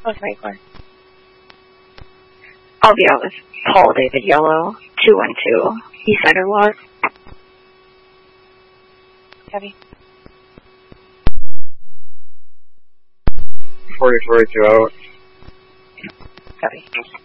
What's regular? I'll be out with Paul David Yellow, 212. East Cider Laws. Heavy. 42 out. Copy.